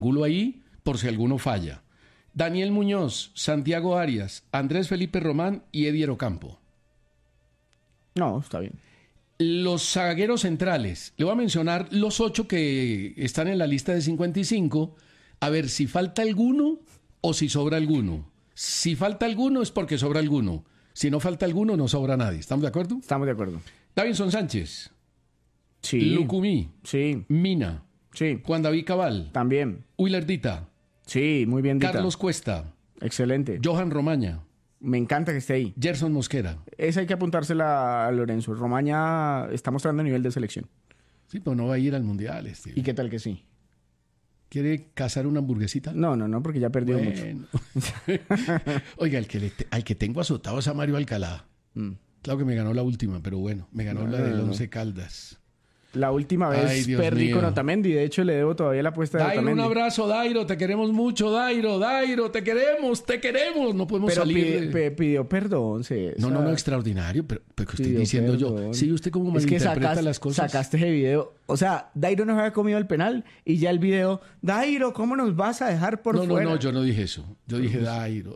Gulo ahí por si alguno falla. Daniel Muñoz, Santiago Arias, Andrés Felipe Román y Edier Ocampo. No, está bien. Los zagueros centrales. Le voy a mencionar los 8 que están en la lista de 55. A ver si falta alguno o si sobra alguno. Si falta alguno es porque sobra alguno. Si no falta alguno, no sobra nadie. ¿Estamos de acuerdo? Estamos de acuerdo. Davinson Sánchez. Sí. Lucumí. Sí. Mina. Sí. Juan David Cabal. También. Willer Dita. Sí, muy bien, Dita. Carlos Cuesta. Excelente. Johan Romaña. Me encanta que esté ahí. Gerson Mosquera. Esa hay que apuntársela a Lorenzo. Romaña está mostrando nivel de selección. Sí, pero no va a ir al Mundial. ¿Y qué tal que sí? ¿Quiere cazar una hamburguesita? No, porque ya perdió mucho. Oiga, al que tengo azotado es a Mario Alcalá. Claro que me ganó la última, pero bueno, me ganó la del Once Caldas. La última vez perdí con Otamendi. De hecho, le debo todavía la apuesta de Dairo, Otamendi. un abrazo, Dairo. Te queremos mucho, Dairo. Dairo, te queremos. No podemos salir. Pidió perdón, César. No, extraordinario. Pero ¿qué estoy diciendo perdón. Yo? Sí, usted cómo malinterpreta las cosas. Sacaste ese video. O sea, Dairo nos había comido el penal y ya el video. Dairo, ¿cómo nos vas a dejar por fuera? No, yo no dije eso. Yo dije Dairo.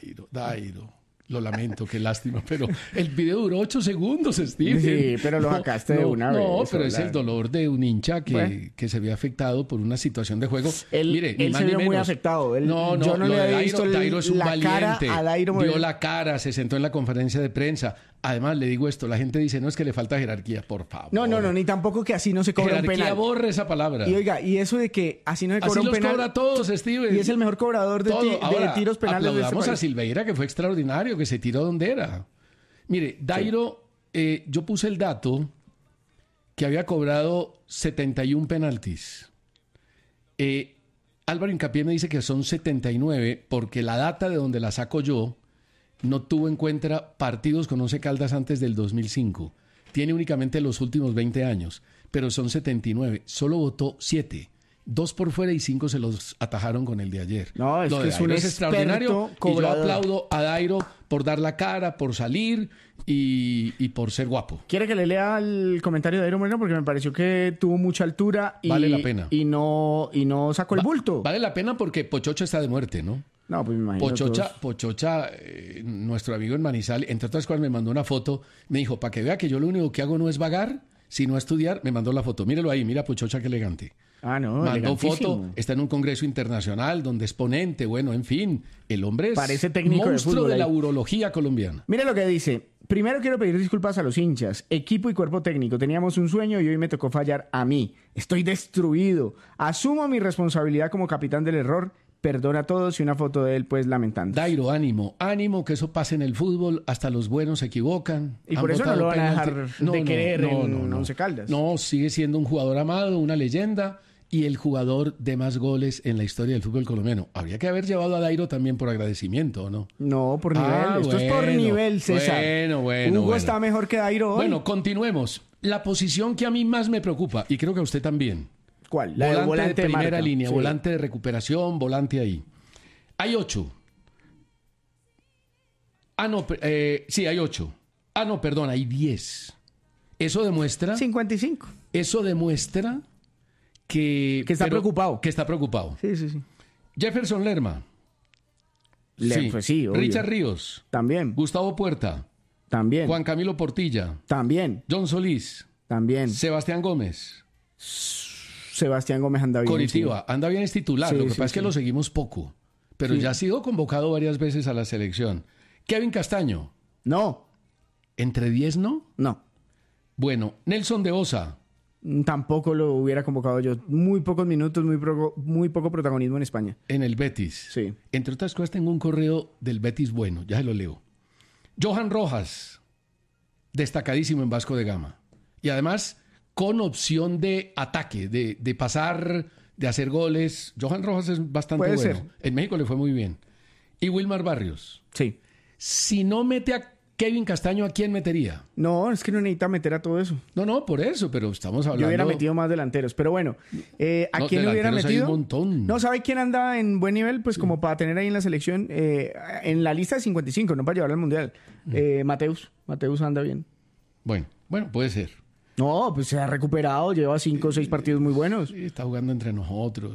Lo lamento, qué lástima, pero el video duró 8 segundos, Steve. Sí, pero lo sacaste de una vez. No, pero es el dolor de un hincha que se ve afectado por una situación de juego. Él se vio muy afectado. Yo no le había visto Dairo es un valiente. Dairo dio la cara, se sentó en la conferencia de prensa. Además, le digo esto, la gente dice, no, es que le falta jerarquía, por favor. No, ni tampoco que así no se cobra un penal. Borre esa palabra. Y oiga, y eso de que así no se cobra un penal. Así los cobra todos, Steve. Y es el mejor cobrador de tiros penales de este país. A Silveira, que fue extraordinario, que se tiró donde era. Mire, Dairo, yo puse el dato que había cobrado 71 penaltis. Álvaro Hincapié me dice que son 79 porque la data de donde la saco yo no tuvo en cuenta partidos con Once Caldas antes del 2005. Tiene únicamente los últimos 20 años, pero son 79. Solo votó 7. 2 por fuera y 5 se los atajaron con el de ayer. No, es que es un extraordinario cobrador. Y yo aplaudo a Dairo por dar la cara, por salir y por ser guapo. ¿Quiere que le lea el comentario de Dairo Moreno? Porque me pareció que tuvo mucha altura y, vale la pena. Y no sacó el bulto. Vale la pena porque Pochocha está de muerte, ¿no? No, pues me imagino. Pochocha, nuestro amigo en Manizales, entre otras cosas me mandó una foto, me dijo, para que vea que yo lo único que hago no es vagar, sino estudiar, me mandó la foto. Mírelo ahí, mira Pochocha qué elegante. Mandó foto, está en un congreso internacional donde es ponente, bueno, en fin, el hombre es parece técnico monstruo de la urología colombiana. Mire lo que dice. Primero quiero pedir disculpas a los hinchas, equipo y cuerpo técnico. Teníamos un sueño y hoy me tocó fallar a mí. Estoy destruido. Asumo mi responsabilidad como capitán del error. Perdona a todos y una foto de él, pues, lamentando. Dairo, ánimo, que eso pase en el fútbol, hasta los buenos se equivocan. Y por eso no lo van a dejar de querer en Once Caldas. No, sigue siendo un jugador amado, una leyenda y el jugador de más goles en la historia del fútbol colombiano. Habría que haber llevado a Dairo también por agradecimiento, ¿o no? No, por nivel. Esto es por nivel, César. Bueno. Hugo está mejor que Dairo hoy. Bueno, continuemos. La posición que a mí más me preocupa, y creo que a usted también. ¿Cuál? Volante de primera línea, sí. Volante de recuperación, volante ahí. Hay 8. Sí, hay 8. Perdón, hay 10. Eso demuestra... 55. Eso demuestra que está preocupado. Que está preocupado. Sí. Jefferson Lerma. Sí, obvio. Richard Ríos. También. Gustavo Puerta. También. Juan Camilo Portilla. También. John Solís. También. Sebastián Gómez. Sebastián Gómez anda bien. Coritiba. Sí. Anda bien, es titular. Sí, lo que pasa es que lo seguimos poco. Pero ya ha sido convocado varias veces a la selección. Kevin Castaño. No. ¿Entre 10 no? No. Bueno, Nelson de Osa. Tampoco lo hubiera convocado yo. Muy pocos minutos, muy poco protagonismo en España. En el Betis. Sí. Entre otras cosas, tengo un correo del Betis bueno. Ya se lo leo. Johan Rojas. Destacadísimo en Vasco de Gama. Y además, con opción de ataque, de pasar, de hacer goles. Johan Rojas es bastante Puede bueno. ser. En México le fue muy bien. Y Wilmar Barrios. Sí. Si no mete a Kevin Castaño, ¿a quién metería? No, es que no necesita meter a todo eso. No, por eso, pero estamos hablando... Yo hubiera metido más delanteros, pero bueno, ¿a quién le hubiera metido? Hay un montón. No, ¿sabe quién anda en buen nivel? Pues como para tener ahí en la selección, en la lista de 55, no para llevar al Mundial. Mateus anda bien. Bueno, puede ser. No, pues se ha recuperado, lleva 5 o 6 partidos muy buenos. Sí, está jugando entre nosotros.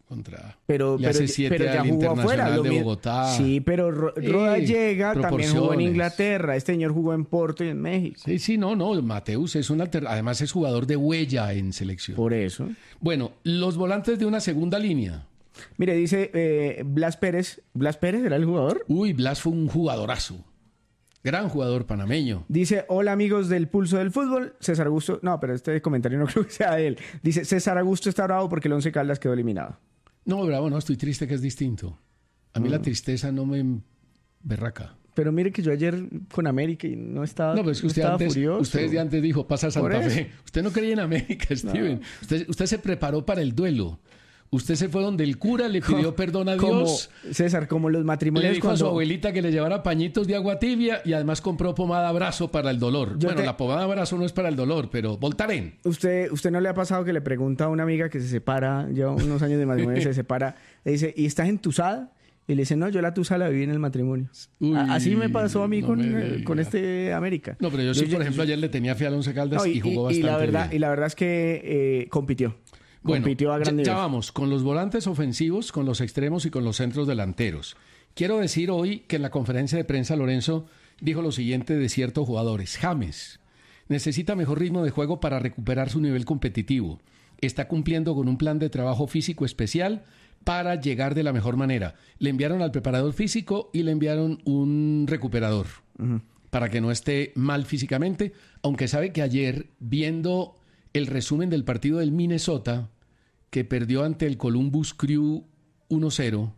Pero le hace 7 ya al jugó afuera. Internacional de Bogotá. Sí, pero Roda llega, también jugó en Inglaterra. Este señor jugó en Porto y en México. Sí, no, Mateus es además es jugador de huella en selección. Por eso. Bueno, los volantes de una segunda línea. Mire, dice Blas Pérez. ¿Blas Pérez era el jugador? Uy, Blas fue un jugadorazo. Gran jugador panameño. Dice, hola amigos del Pulso del Fútbol, César Augusto... No, pero este comentario no creo que sea de él. Dice, César Augusto está bravo porque el Once Caldas quedó eliminado. No, bravo, no, estoy triste que es distinto. A mí la tristeza no me berraca. Pero mire que yo ayer con América y no estaba, no, pero es que usted estaba antes, furioso. Usted de antes dijo, pasa Santa Fe. Usted no creía en América, Steven. No. Usted se preparó para el duelo. Usted se fue donde el cura le pidió perdón a Dios. César, como los matrimonios. Le dijo a su abuelita que le llevara pañitos de agua tibia y además compró pomada Abrazo para el dolor. La pomada Abrazo no es para el dolor, pero Voltaren. ¿Usted no le ha pasado que le pregunta a una amiga que se separa, lleva unos años de matrimonio y se separa, le dice, ¿y estás entusada? Y le dice, no, yo la tusa la viví en el matrimonio. Uy, así me pasó a mí con este América. No, pero yo sí, por ejemplo, ayer le tenía fe al Once Caldas y jugó bastante bien. Y la verdad es que compitió. Bueno, compitió a gran nivel. Ya vamos, con los volantes ofensivos, con los extremos y con los centros delanteros. Quiero decir hoy que en la conferencia de prensa Lorenzo dijo lo siguiente de ciertos jugadores. James necesita mejor ritmo de juego para recuperar su nivel competitivo. Está cumpliendo con un plan de trabajo físico especial para llegar de la mejor manera. Le enviaron al preparador físico y le enviaron un recuperador para que no esté mal físicamente, aunque sabe que ayer, viendo el resumen del partido del Minnesota, que perdió ante el Columbus Crew 1-0,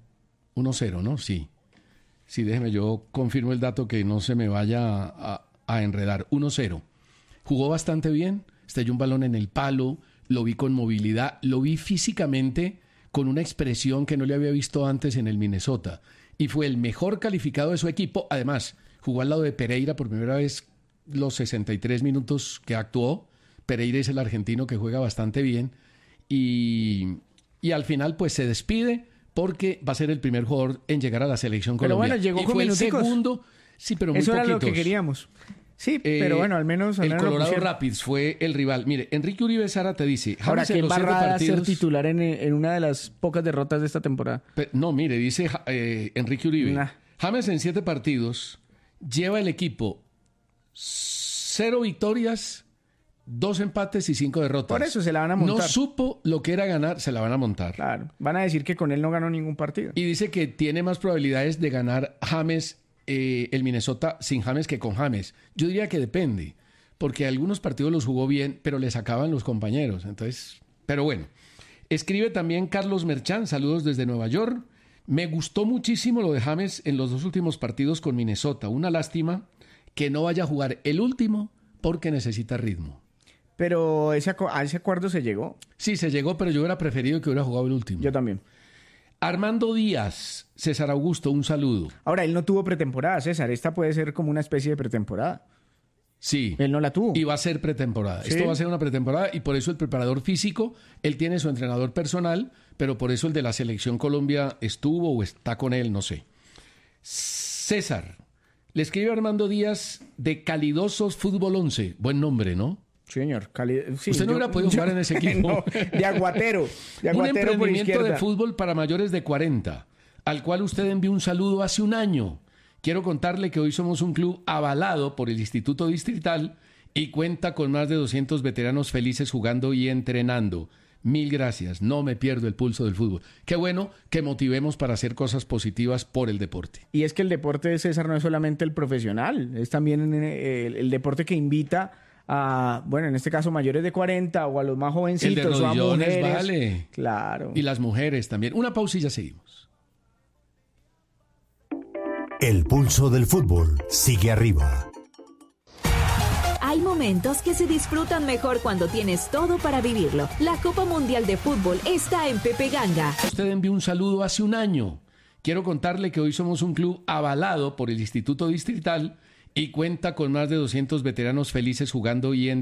¿no? Sí, déjeme, yo confirmo el dato que no se me vaya a enredar. 1-0. Jugó bastante bien, estalló un balón en el palo, lo vi con movilidad, lo vi físicamente con una expresión que no le había visto antes en el Minnesota. Y fue el mejor calificado de su equipo. Además, jugó al lado de Pereira por primera vez los 63 minutos que actuó. Pereira es el argentino que juega bastante bien. Y al final pues se despide porque va a ser el primer jugador en llegar a la selección Colombia. Pero bueno, llegó y con fue minuticos. El segundo, sí, pero muy eso poquitos. Era lo que queríamos. Sí, pero bueno, al menos el Colorado Rapids fue el rival. Mire, Enrique Uribe Sara te dice... Ahora, qué embarrada ser titular en una de las pocas derrotas de esta temporada. No, mire, dice Enrique Uribe. James en 7 partidos lleva el equipo 0 victorias... 2 empates y 5 derrotas. Por eso se la van a montar. No supo lo que era ganar, se la van a montar. Claro, van a decir que con él no ganó ningún partido. Y dice que tiene más probabilidades de ganar James, el Minnesota, sin James que con James. Yo diría que depende, porque algunos partidos los jugó bien, pero le sacaban los compañeros. Entonces, pero bueno. Escribe también Carlos Merchán, saludos desde Nueva York. Me gustó muchísimo lo de James en los 2 últimos partidos con Minnesota. Una lástima que no vaya a jugar el último porque necesita ritmo. Pero a ese acuerdo se llegó. Sí, se llegó, pero yo hubiera preferido que hubiera jugado el último. Yo también. Armando Díaz, César Augusto, un saludo. Ahora, él no tuvo pretemporada, César. Esta puede ser como una especie de pretemporada. Sí. Él no la tuvo. Y va a ser pretemporada. ¿Sí? Esto va a ser una pretemporada y por eso el preparador físico, él tiene su entrenador personal, pero por eso el de la Selección Colombia estuvo o está con él, no sé. César, le escribe Armando Díaz de Calidosos Fútbol 11. Buen nombre, ¿no? Señor, sí, usted no hubiera podido jugar en ese equipo. No, de aguatero. Un emprendimiento de fútbol para mayores de 40, al cual usted envió un saludo hace un año. Quiero contarle que hoy somos un club avalado por el Instituto Distrital y cuenta con más de 200 veteranos felices jugando y entrenando. 1000 gracias, no me pierdo el pulso del fútbol. Qué bueno que motivemos para hacer cosas positivas por el deporte. Y es que el deporte de César no es solamente el profesional, es también el deporte que invita a, bueno, en este caso mayores de 40 o a los más jovencitos. El de rodillones, o a mujeres. Vale. Claro. Y las mujeres también. Una pausa y ya seguimos. El pulso del fútbol sigue arriba. Hay momentos que se disfrutan mejor cuando tienes todo para vivirlo. La Copa Mundial de Fútbol está en Pepe Ganga. Usted envió un saludo hace un año. Quiero contarle que hoy somos un club avalado por el Instituto Distrital y cuenta con más de 200 veteranos felices jugando y